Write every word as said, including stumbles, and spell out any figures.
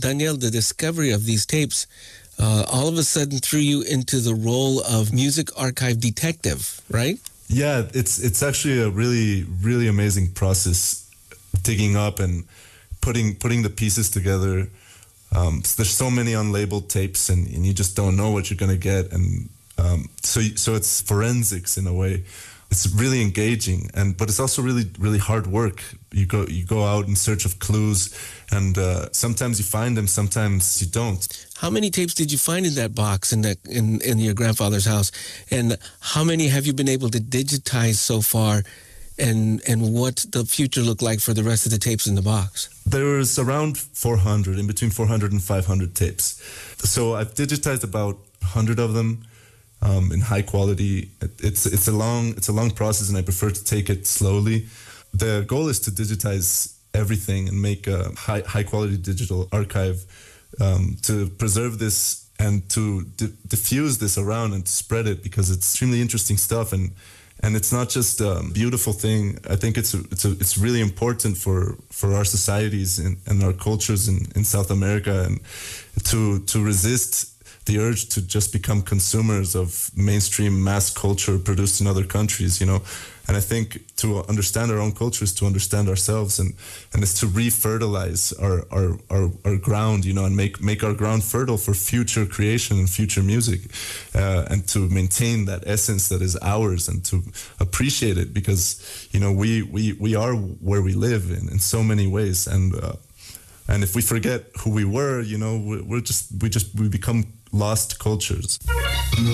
Daniel, the discovery of these tapes uh, all of a sudden threw you into the role of music archive detective, right? Yeah, it's it's actually a really, really amazing process, digging up and putting putting the pieces together. Um, so there's so many unlabeled tapes, and, and you just don't know what you're going to get. And um, so so it's forensics in a way. It's really engaging, and but it's also really, really hard work. You go you go out in search of clues, and uh, sometimes you find them, sometimes you don't. How many tapes did you find in that box in that in, in your grandfather's house, and how many have you been able to digitize so far, and and what the future look like for the rest of the tapes in the box? There's around four hundred, in between four hundred and five hundred tapes. So I've digitized about one hundred of them. Um, in high quality. It, it's it's a long it's a long process, and I prefer to take it slowly. The goal is to digitize everything and make a high high quality digital archive, um, to preserve this and to di- diffuse this around and to spread it, because it's extremely interesting stuff, and and it's not just a beautiful thing. I think it's a, it's a, it's really important for, for our societies and, and our cultures in, in South America, and to to resist the urge to just become consumers of mainstream mass culture produced in other countries, you know. And I think to understand our own culture is to understand ourselves, and, and it's to re-fertilize our, our, our, our ground, you know, and make, make our ground fertile for future creation and future music, uh, and to maintain that essence that is ours, and to appreciate it, because, you know, we, we, we are where we live in, in so many ways. And, uh, and if we forget who we were, you know, we're just, we just, we become lost cultures.